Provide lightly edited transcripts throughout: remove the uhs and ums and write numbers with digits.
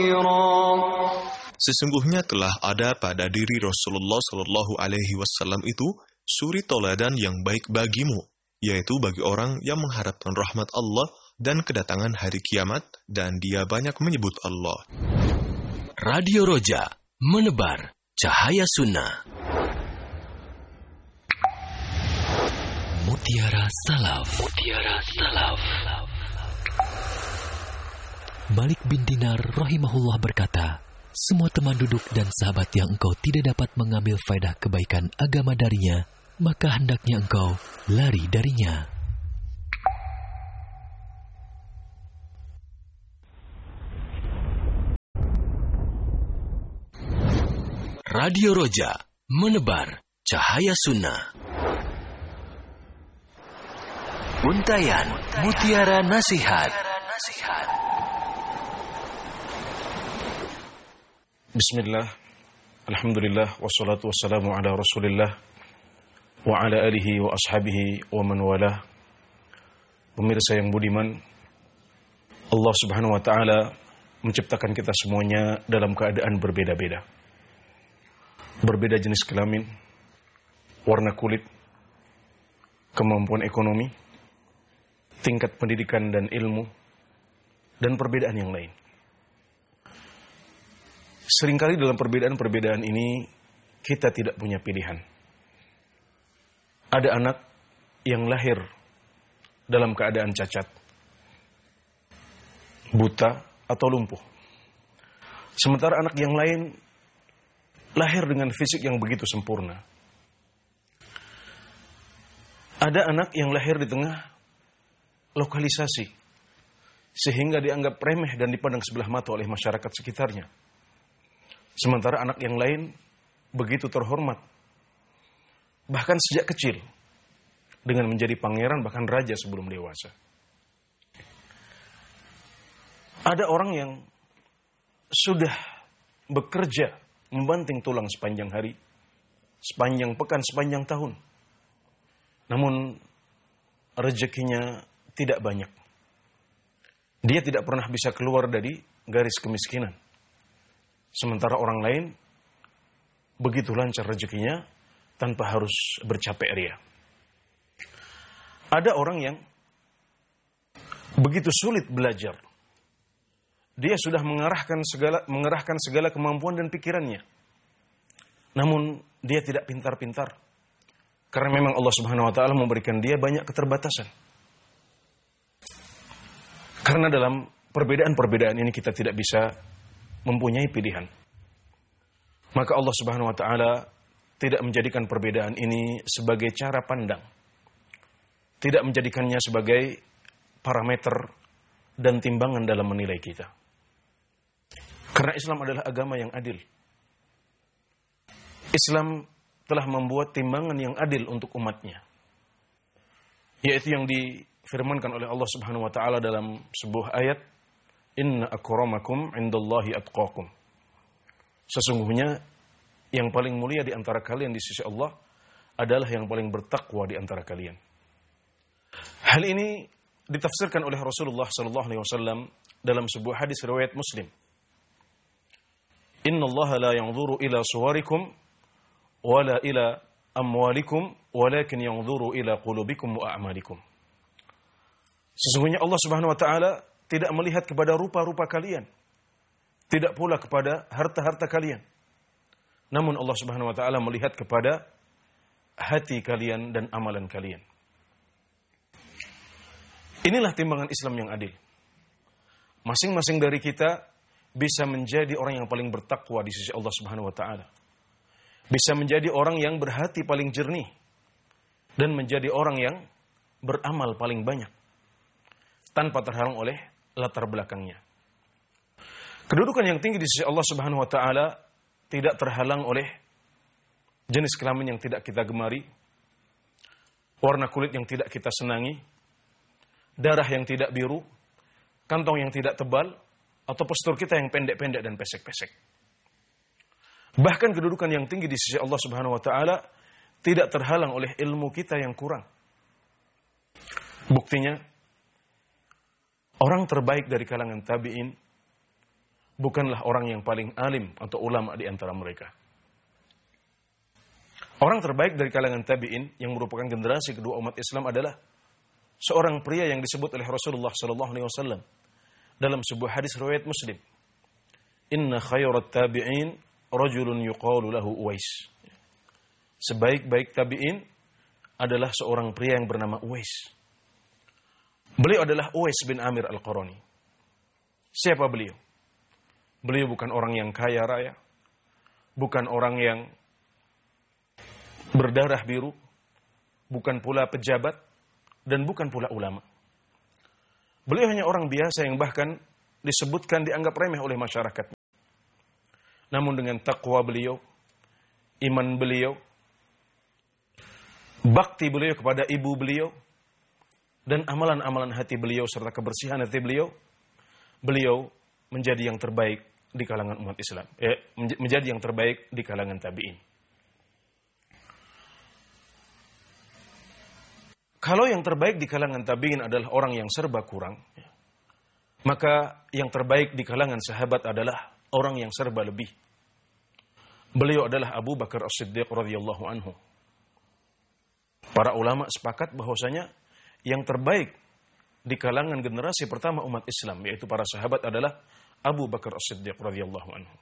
Sesungguhnya telah ada pada diri Rasulullah Shallallahu Alaihi Wasallam itu suri toladan yang baik bagimu, yaitu bagi orang yang mengharapkan rahmat Allah dan kedatangan hari kiamat, dan dia banyak menyebut Allah. Radio Roja, menebar cahaya sunnah. Mutiara Salaf. Mutiara Salaf. Malik bin Dinar rahimahullah berkata, semua teman duduk dan sahabat yang engkau tidak dapat mengambil faedah kebaikan agama darinya, maka hendaknya engkau lari darinya. Radio Roja, menebar cahaya sunnah. Untayan Mutiara Nasihat. Bismillah, alhamdulillah, wassalatu wassalamu ala rasulillah wa ala alihi wa ashabihi wa man walah. Pemirsa yang budiman, Allah subhanahu wa ta'ala menciptakan kita semuanya dalam keadaan berbeda-beda. Berbeda jenis kelamin, warna kulit, kemampuan ekonomi, tingkat pendidikan dan ilmu, dan perbedaan yang lain. Seringkali dalam perbedaan-perbedaan ini kita tidak punya pilihan. Ada anak yang lahir dalam keadaan cacat, buta atau lumpuh. Sementara anak yang lain lahir dengan fisik yang begitu sempurna. Ada anak yang lahir di tengah lokalisasi, sehingga dianggap remeh dan dipandang sebelah mata oleh masyarakat sekitarnya. Sementara anak yang lain begitu terhormat, bahkan sejak kecil, dengan menjadi pangeran bahkan raja sebelum dewasa. Ada orang yang sudah bekerja membanting tulang sepanjang hari, sepanjang pekan, sepanjang tahun, namun rezekinya tidak banyak. Dia tidak pernah bisa keluar dari garis kemiskinan. Sementara orang lain begitu lancar rezekinya tanpa harus bercapek ria. Ada orang yang begitu sulit belajar. Dia sudah mengerahkan segala kemampuan dan pikirannya. Namun dia tidak pintar-pintar. Karena memang Allah Subhanahu wa taala memberikan dia banyak keterbatasan. Karena dalam perbedaan-perbedaan ini kita tidak bisa mempunyai pilihan. Maka Allah Subhanahu wa taala tidak menjadikan perbedaan ini sebagai cara pandang. Tidak menjadikannya sebagai parameter dan timbangan dalam menilai kita. Karena Islam adalah agama yang adil. Islam telah membuat timbangan yang adil untuk umatnya. Yaitu yang difirmankan oleh Allah Subhanahu wa taala dalam sebuah ayat, Inna akramakum indallahi atqakum. Sesungguhnya yang paling mulia di antara kalian di sisi Allah adalah yang paling bertakwa di antara kalian. Hal ini ditafsirkan oleh Rasulullah sallallahu alaihi wasallam dalam sebuah hadis riwayat Muslim. Innallaha la yanzuru ila suwarikum wala ila amwalikum walakin yanzuru ila qulubikum wa a'malikum. Sesungguhnya Allah Subhanahu wa taala tidak melihat kepada rupa-rupa kalian, tidak pula kepada harta-harta kalian. Namun Allah Subhanahu wa taala melihat kepada hati kalian dan amalan kalian. Inilah timbangan Islam yang adil. Masing-masing dari kita bisa menjadi orang yang paling bertakwa di sisi Allah Subhanahu wa taala. Bisa menjadi orang yang berhati paling jernih dan menjadi orang yang beramal paling banyak tanpa terhalang oleh latar belakangnya. Kedudukan yang tinggi di sisi Allah Subhanahu wa taala tidak terhalang oleh jenis kelamin yang tidak kita gemari, warna kulit yang tidak kita senangi, darah yang tidak biru, kantong yang tidak tebal, atau postur kita yang pendek-pendek dan pesek-pesek. Bahkan kedudukan yang tinggi di sisi Allah Subhanahu wa taala tidak terhalang oleh ilmu kita yang kurang. Buktinya, orang terbaik dari kalangan tabi'in bukanlah orang yang paling alim atau ulama di antara mereka. Orang terbaik dari kalangan tabi'in yang merupakan generasi kedua umat Islam adalah seorang pria yang disebut oleh Rasulullah SAW dalam sebuah hadis riwayat Muslim. Inna khairat tabi'in rajulun yuqalu lahu Uwais. Sebaik-baik tabi'in adalah seorang pria yang bernama Uwais. Beliau adalah Uwais bin Amir Al-Qarani. Siapa beliau? Beliau bukan orang yang kaya raya, bukan orang yang berdarah biru, bukan pula pejabat, dan bukan pula ulama. Beliau hanya orang biasa yang bahkan disebutkan dianggap remeh oleh masyarakat. Namun dengan takwa beliau, iman beliau, bakti beliau kepada ibu beliau, dan amalan-amalan hati beliau serta kebersihan hati beliau, beliau menjadi yang terbaik di kalangan umat Islam. Menjadi yang terbaik di kalangan tabi'in. Kalau yang terbaik di kalangan tabi'in adalah orang yang serba kurang, maka yang terbaik di kalangan sahabat adalah orang yang serba lebih. Beliau adalah Abu Bakar As-Siddiq radhiyallahu anhu. Para ulama sepakat bahwasanya yang terbaik di kalangan generasi pertama umat Islam, yaitu para sahabat, adalah Abu Bakar As-Siddiq radhiyallahu anhu.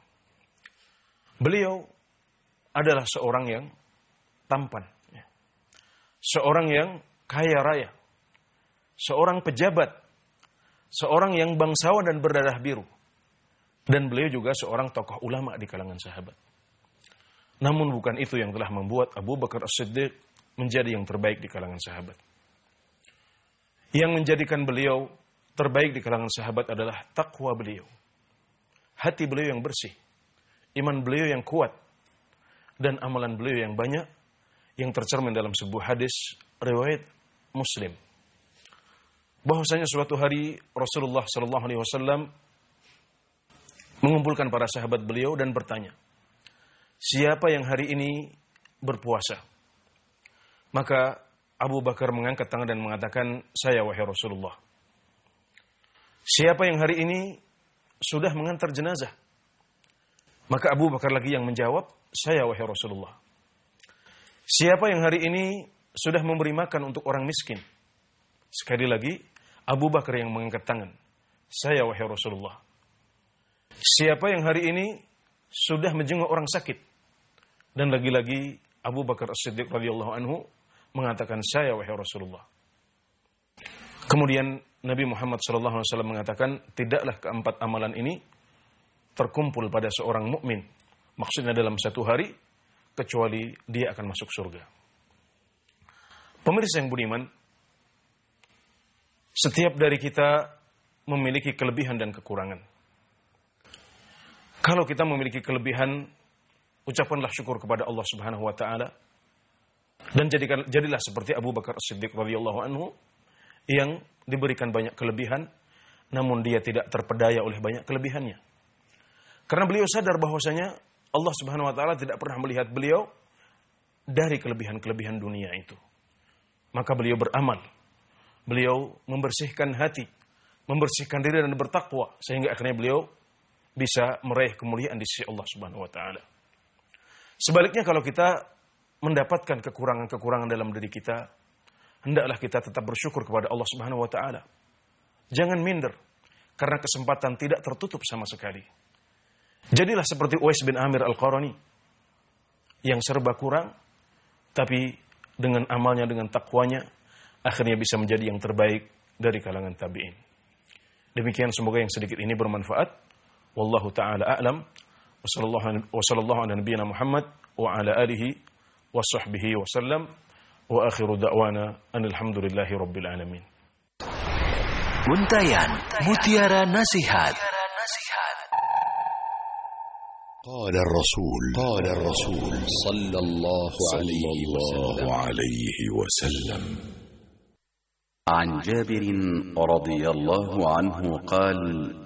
Beliau adalah seorang yang tampan, seorang yang kaya raya, seorang pejabat, seorang yang bangsawan dan berdarah biru, dan beliau juga seorang tokoh ulama di kalangan sahabat. Namun bukan itu yang telah membuat Abu Bakar As-Siddiq menjadi yang terbaik di kalangan sahabat. Yang menjadikan beliau terbaik di kalangan sahabat adalah takwa beliau, hati beliau yang bersih, iman beliau yang kuat, dan amalan beliau yang banyak, yang tercermin dalam sebuah hadis riwayat Muslim. Bahwasanya suatu hari Rasulullah SAW mengumpulkan para sahabat beliau dan bertanya, siapa yang hari ini berpuasa? Maka Abu Bakar mengangkat tangan dan mengatakan, saya wahai Rasulullah. Siapa yang hari ini sudah mengantar jenazah? Maka Abu Bakar lagi yang menjawab, saya wahai Rasulullah. Siapa yang hari ini sudah memberi makan untuk orang miskin? Sekali lagi, Abu Bakar yang mengangkat tangan, saya wahai Rasulullah. Siapa yang hari ini sudah menjenguk orang sakit? Dan lagi-lagi Abu Bakar As-Siddiq radhiyallahu anhu mengatakan, saya wahai Rasulullah. Kemudian Nabi Muhammad SAW mengatakan, tidaklah keempat amalan ini terkumpul pada seorang mukmin, maksudnya dalam satu hari, kecuali dia akan masuk surga. Pemirsa yang budiman, setiap dari kita memiliki kelebihan dan kekurangan. Kalau kita memiliki kelebihan, ucapkanlah syukur kepada Allah Subhanahu wa taala. Dan jadilah seperti Abu Bakar As-Siddiq radhiyallahu anhu yang diberikan banyak kelebihan, namun dia tidak terpedaya oleh banyak kelebihannya. Karena beliau sadar bahwasanya Allah Subhanahu wa taala tidak pernah melihat beliau dari kelebihan-kelebihan dunia itu. Maka beliau beramal. Beliau membersihkan hati, membersihkan diri dan bertakwa sehingga akhirnya beliau bisa meraih kemuliaan di sisi Allah Subhanahu wa taala. Sebaliknya kalau kita mendapatkan kekurangan-kekurangan dalam diri kita, hendaklah kita tetap bersyukur kepada Allah Subhanahu wa taala. Jangan minder karena kesempatan tidak tertutup sama sekali. Jadilah seperti Uwais bin Amir Al-Qarani yang serba kurang, tapi dengan amalnya, dengan takwanya, akhirnya bisa menjadi yang terbaik dari kalangan tabi'in. Demikian, semoga yang sedikit ini bermanfaat. Wallahu ta'ala a'lam. Wa sallallahu ala nabiyyina Muhammad wa ala alihi wa sahbihi wa sallam. Wa akhiru da'wana anilhamdulillahi rabbil alamin. Untayan Mutiara Nasihat. قال الرسول صلى الله عليه وسلم عن جابر رضي الله عنه قال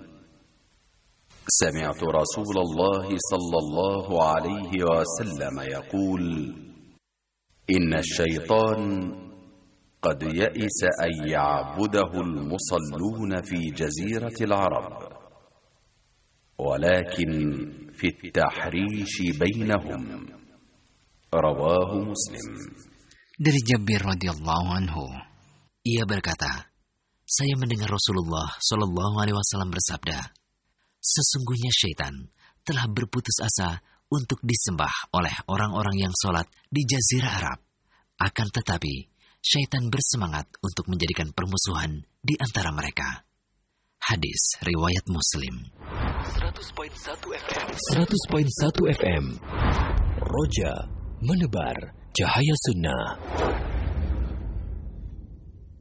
سمعت رسول الله صلى الله عليه وسلم يقول إن الشيطان قد يئس أن يعبده المصلون في جزيرة العرب ولكن في التحريش بينهم رواه مسلم. Dari Jabir radhiyallahu anhu, ia berkata, saya mendengar Rasulullah Shallallahu Alaihi Wasallam bersabda, sesungguhnya syaitan telah berputus asa untuk disembah oleh orang-orang yang sholat di Jazirah Arab. Akan tetapi, syaitan bersemangat untuk menjadikan permusuhan di antara mereka. Hadis riwayat Muslim. 100.1 FM. Roja menebar cahaya sunnah.